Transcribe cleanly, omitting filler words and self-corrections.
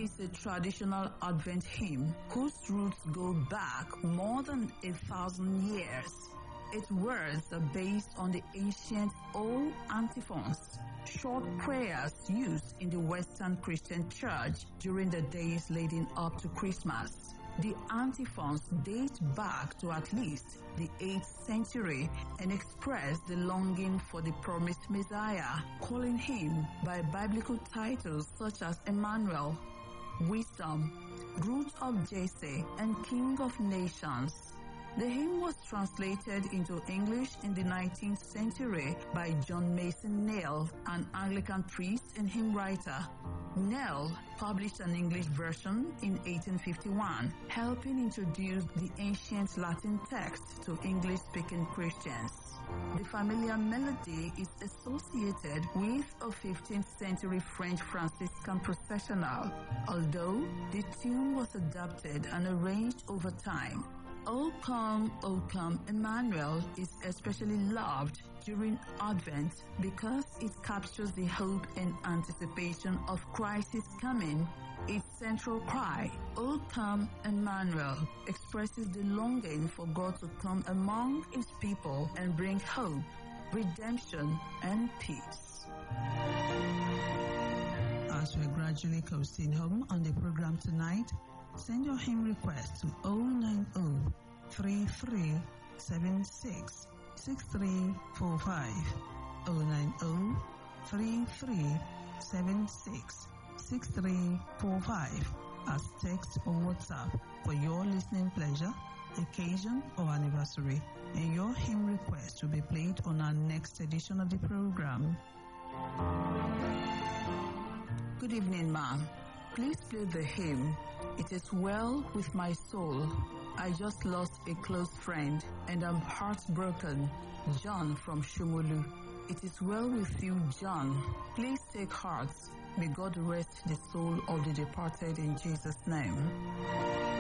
is a traditional Advent hymn whose roots go back more than 1,000 years. Its words are based on the ancient old antiphons, short prayers used in the Western Christian Church during the days leading up to Christmas. The antiphons date back to at least the 8th century and express the longing for the promised Messiah, calling him by biblical titles such as Emmanuel, Wisdom, Root of Jesse, and King of Nations. The hymn was translated into English in the 19th century by John Mason Neale, an Anglican priest and hymn writer. Neale published an English version in 1851, helping introduce the ancient Latin text to English-speaking Christians. The familiar melody is associated with a 15th century French Franciscan processional, although the tune was adapted and arranged over time. O Come, Emmanuel is especially loved during Advent because it captures the hope and anticipation of Christ's coming. Its central cry, O come, Emmanuel, expresses the longing for God to come among His people and bring hope, redemption, and peace. As we're gradually coasting home on the program tonight, send your hymn request to 090-3376-6345, 090-3376-6345 as text or WhatsApp for your listening pleasure, occasion, or anniversary, and your hymn request will be played on our next edition of the program. Good evening, ma'am. Please play the hymn, It Is Well With My Soul. I just lost a close friend and I'm heartbroken. John from Shomolu. It is well with you, John. Please take heart. May God rest the soul of the departed in Jesus' name.